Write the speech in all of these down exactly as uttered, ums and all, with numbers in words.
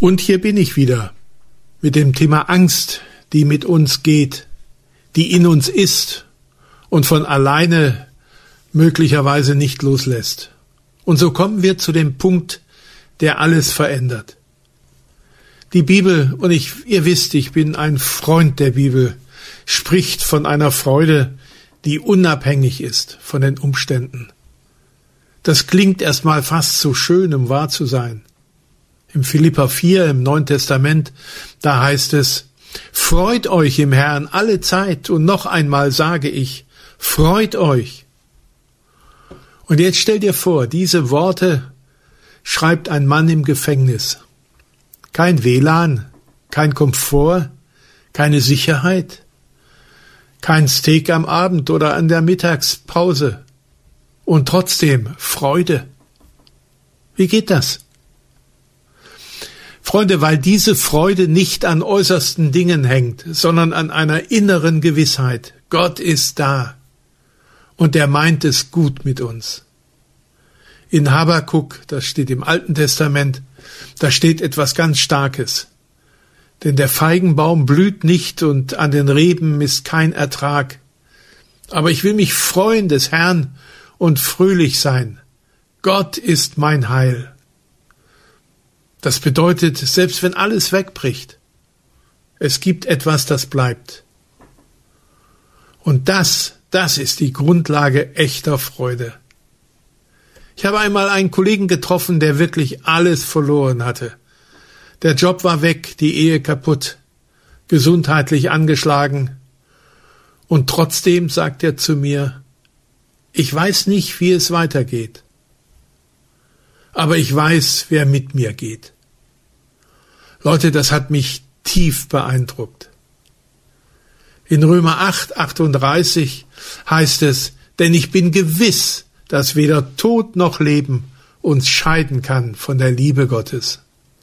Und hier bin ich wieder mit dem Thema Angst, die mit uns geht, die in uns ist und von alleine möglicherweise nicht loslässt. Und so kommen wir zu dem Punkt, der alles verändert. Die Bibel, und ich, ihr wisst, ich bin ein Freund der Bibel, spricht von einer Freude, die unabhängig ist von den Umständen. Das klingt erstmal fast so schön, um wahr zu sein. Im Philipper vier, im Neuen Testament, da heißt es, freut euch im Herrn alle Zeit, und noch einmal sage ich, freut euch. Und jetzt stell dir vor, diese Worte schreibt ein Mann im Gefängnis. Kein W L A N, kein Komfort, keine Sicherheit, kein Steak am Abend oder an der Mittagspause und trotzdem Freude. Wie geht das? Freunde, weil diese Freude nicht an äußersten Dingen hängt, sondern an einer inneren Gewissheit. Gott ist da und er meint es gut mit uns. In Habakuk, das steht im Alten Testament, da steht etwas ganz Starkes. Denn der Feigenbaum blüht nicht und an den Reben ist kein Ertrag. Aber ich will mich freuen des Herrn und fröhlich sein. Gott ist mein Heil. Das bedeutet, selbst wenn alles wegbricht, es gibt etwas, das bleibt. Und das, das ist die Grundlage echter Freude. Ich habe einmal einen Kollegen getroffen, der wirklich alles verloren hatte. Der Job war weg, die Ehe kaputt, gesundheitlich angeschlagen. Und trotzdem sagt er zu mir, ich weiß nicht, wie es weitergeht. Aber ich weiß, wer mit mir geht. Leute, das hat mich tief beeindruckt. In Römer acht, achtunddreißig heißt es, denn ich bin gewiss, dass weder Tod noch Leben uns scheiden kann von der Liebe Gottes.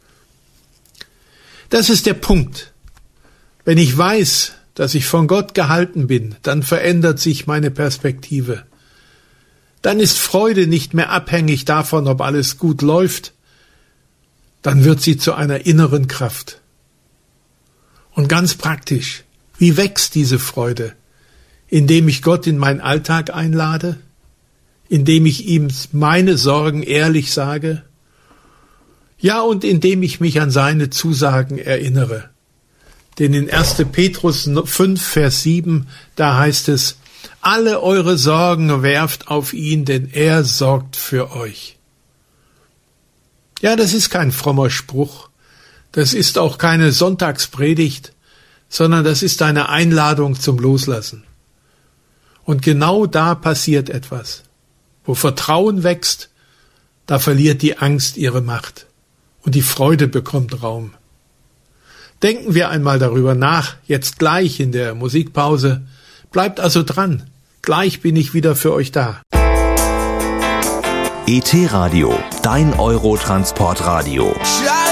Das ist der Punkt. Wenn ich weiß, dass ich von Gott gehalten bin, dann verändert sich meine Perspektive. Dann ist Freude nicht mehr abhängig davon, ob alles gut läuft. Dann wird sie zu einer inneren Kraft. Und ganz praktisch, wie wächst diese Freude? Indem ich Gott in meinen Alltag einlade? Indem ich ihm meine Sorgen ehrlich sage? Ja, und indem ich mich an seine Zusagen erinnere. Denn in erster Petrus fünf, Vers sieben, da heißt es, alle eure Sorgen werft auf ihn, denn er sorgt für euch. Ja, das ist kein frommer Spruch. Das ist auch keine Sonntagspredigt, sondern das ist eine Einladung zum Loslassen. Und genau da passiert etwas. Wo Vertrauen wächst, da verliert die Angst ihre Macht und die Freude bekommt Raum. Denken wir einmal darüber nach, jetzt gleich in der Musikpause. Bleibt also dran, gleich bin ich wieder für euch da. E T Radio, dein Eurotransportradio.